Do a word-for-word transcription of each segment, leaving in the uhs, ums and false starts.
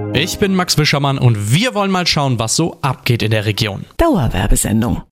Ich bin Max Wischermann und wir wollen mal schauen, was so abgeht in der Region. Dauerwerbesendung.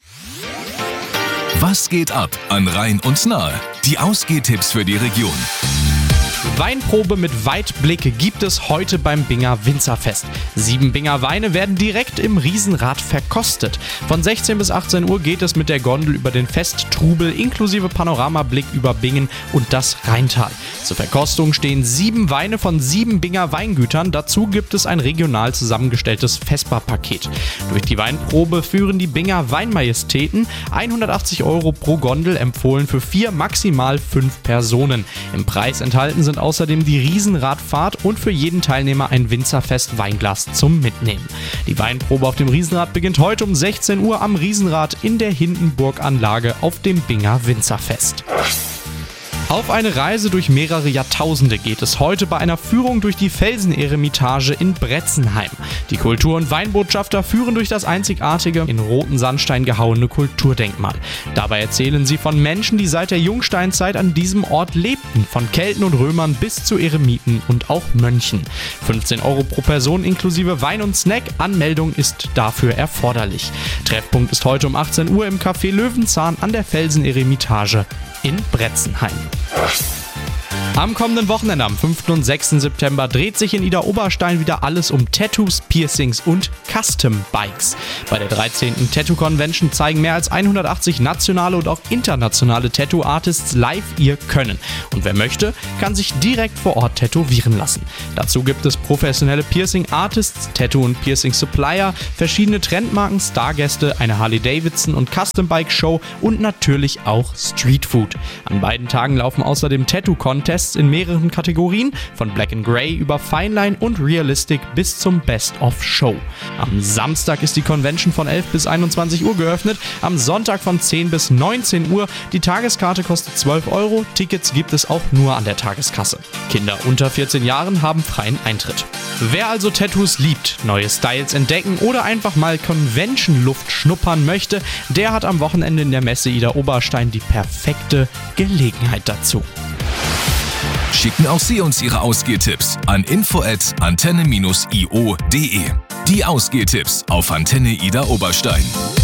Was geht ab an Rhein und Nahe? Die Ausgehtipps für die Region. Weinprobe mit Weitblick gibt es heute beim Binger Winzerfest. Sieben Binger Weine werden direkt im Riesenrad verkostet. Von sechzehn bis achtzehn Uhr geht es mit der Gondel über den Festtrubel inklusive Panoramablick über Bingen und das Rheintal. Zur Verkostung stehen sieben Weine von sieben Binger Weingütern. Dazu gibt es ein regional zusammengestelltes Vesperpaket. Durch die Weinprobe führen die Binger Weinmajestäten. hundertachtzig Euro pro Gondel, empfohlen für vier, maximal fünf Personen. Im Preis enthalten sind außerdem die Riesenradfahrt und für jeden Teilnehmer ein Winzerfest Weinglas zum Mitnehmen. Die Weinprobe auf dem Riesenrad beginnt heute um sechzehn Uhr am Riesenrad in der Hindenburganlage auf dem Binger Winzerfest. Auf eine Reise durch mehrere Jahrtausende geht es heute bei einer Führung durch die Felseneremitage in Bretzenheim. Die Kultur- und Weinbotschafter führen durch das einzigartige, in roten Sandstein gehauene Kulturdenkmal. Dabei erzählen sie von Menschen, die seit der Jungsteinzeit an diesem Ort lebten, von Kelten und Römern bis zu Eremiten und auch Mönchen. fünfzehn Euro pro Person inklusive Wein und Snack, Anmeldung ist dafür erforderlich. Treffpunkt ist heute um achtzehn Uhr im Café Löwenzahn an der Felseneremitage in Bretzenheim. Am kommenden Wochenende, am fünften und sechsten September, dreht sich in Idar-Oberstein wieder alles um Tattoos, Piercings und Custom Bikes. Bei der dreizehnten Tattoo Convention zeigen mehr als hundertachtzig nationale und auch internationale Tattoo-Artists live ihr Können. Und wer möchte, kann sich direkt vor Ort tätowieren lassen. Dazu gibt es professionelle Piercing-Artists, Tattoo- und Piercing-Supplier, verschiedene Trendmarken, Stargäste, eine Harley-Davidson- und Custom-Bike-Show und natürlich auch Streetfood. An beiden Tagen laufen außerdem Tattoo-Contests in mehreren Kategorien, von Black and Grey über Fineline und Realistic bis zum Best-of-Show. Am Samstag ist die Convention von elf bis einundzwanzig Uhr geöffnet, am Sonntag von zehn bis neunzehn Uhr. Die Tageskarte kostet zwölf Euro, Tickets gibt es auch nur an der Tageskasse. Kinder unter vierzehn Jahren haben freien Eintritt. Wer also Tattoos liebt, neue Styles entdecken oder einfach mal Convention-Luft schnuppern möchte, der hat am Wochenende in der Messe Idar-Oberstein die perfekte Gelegenheit dazu. Schicken auch Sie uns Ihre Ausgehtipps an info at antenne dash i o punkt de. Die Ausgehtipps auf Antenne Idar-Oberstein.